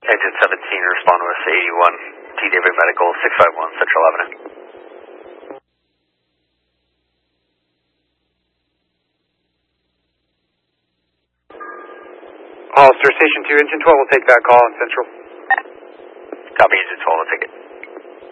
Exit 17, respond with 81, TW Medical, 651 Central Avenue. Hollister, Station 2, Engine 12 will take that call in Central. Copy, Engine 12 will take it.